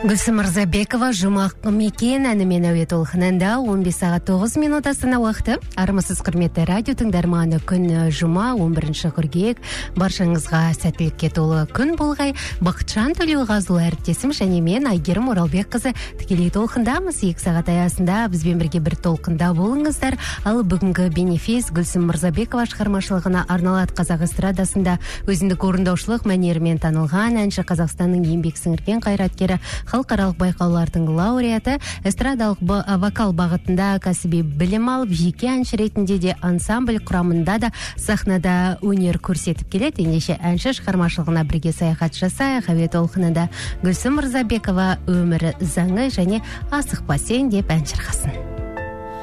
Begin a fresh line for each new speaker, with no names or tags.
Гүлсім Мырзабекова жұмақ мекен әнімен әуе толқынында 15 сағат 9 минут астана уақыты. Армысыз құрметті радио тыңдарманы, күн жұма 11 қыркүйек. Баршаңызға сәттілікке толы күн болғай. Бақытжан Төлеуғазы әріптесім және мен Айгерім Оралбекқызы тікелей толқындамыз. 2 сағат аясында бізбен бірге бір толқында болыңыздар. Ал бүгінгі бенефис Гүлсім Мырзабекова шығармашылығына арналады. Қазақ эстрадасында өзіндік орындаушылық мәнерімен танылған әнші, Қазақстанның еңбек сіңірген қайраткері, халықаралық байқаулардың лауреаты, эстрадалық вокал бағытында кәсіби білім алып, жеке әнші ретінде де ансамбль құрамында да сахнада өнер көрсетіп келеді. Ендеше әнші шығармашылығына бірге саяхат жасайық. Әуе толқынында Гүлсім Мырзабекова өмірі, заңы және асықпа сен деп ән шырқасын.